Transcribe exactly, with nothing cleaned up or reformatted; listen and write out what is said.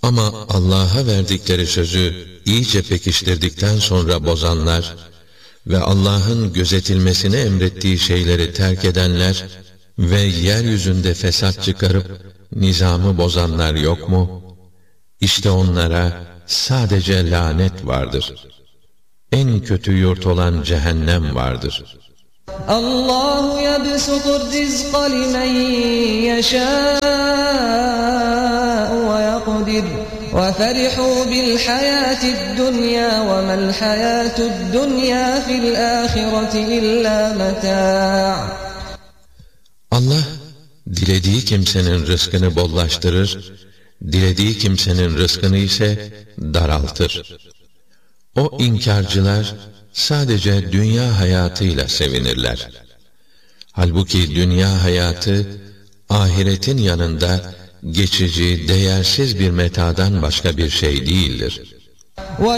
Ama Allah'a verdikleri sözü iyice pekiştirdikten sonra bozanlar ve Allah'ın gözetilmesini emrettiği şeyleri terk edenler ve yeryüzünde fesat çıkarıp nizamı bozanlar yok mu? İşte onlara sadece lanet vardır. En kötü yurt olan cehennem vardır. Allahu yebsutur rizqa limen yeşâ'u ve yakdir ve ferihû bil hayâtid dunya ve mel hayâtud dunya fil âhireti illâ metâ'. Allah dilediği kimsenin rızkını bollaştırır, dilediği kimsenin rızkını ise daraltır. O inkarcılar sadece dünya hayatıyla sevinirler. Halbuki dünya hayatı ahiretin yanında geçici, değersiz bir metadan başka bir şey değildir.